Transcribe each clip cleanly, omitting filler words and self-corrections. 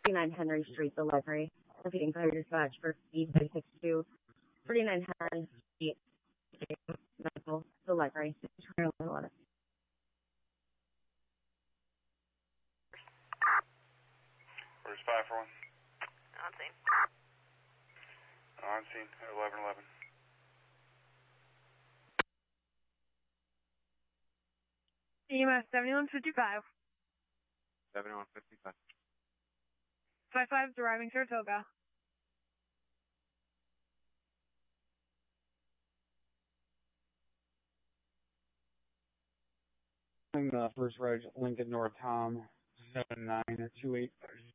49 Henry Street, the library. Repeating fire dispatch for E562. 49 Henry Street, medical, the library. Where's 541? On scene. On scene, 1111. EMS 7155. 7155. 55 arriving Saratoga. First Reg, Lincoln North Tom, 7928.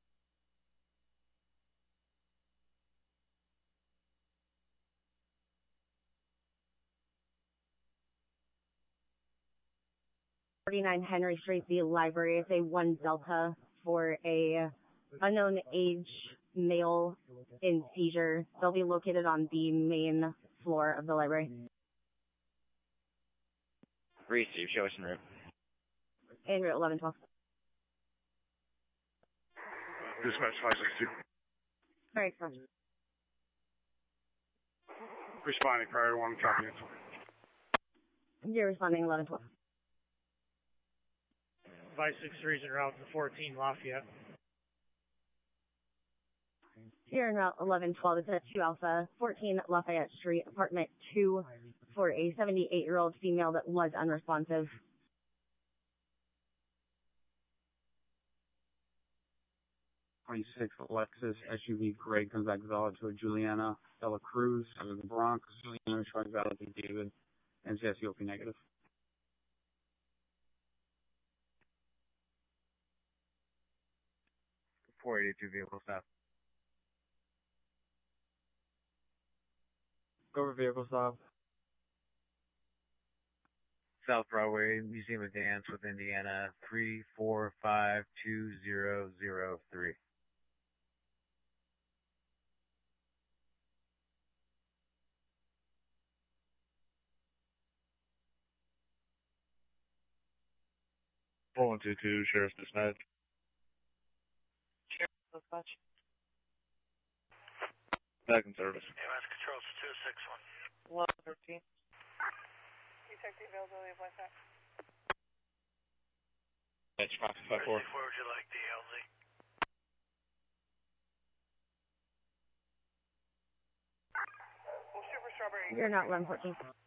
Henry Street, the library is a 1 Delta for a unknown age male in seizure. They'll be located on the main floor of the library. Receive, show us en route. En route 1112. Dispatch 562. Very correct. Responding prior to 1, copy it. You're responding 1112. 563 is en route to 14 Lafayette. Here in route 1112, it's at 2 Alpha, 14 Lafayette Street, apartment 2, for a 78-year-old female that was unresponsive. 26 Lexus SUV gray comes back valid to a Juliana Dela Cruz out of the Bronx. Juliana showing valid to David, NCSUOP negative. 482 vehicle stop. Go over vehicle stop. South Broadway, Museum of Dance with Indiana, 3452003. Four 122, Sheriff's Dispatch. Sheriff's Dispatch. Back in service. EMS controls 261. 1113. You check the availability of West Side. That's 554. Where would you like the LZ? We'll shoot for Strawberry. You're not 1114.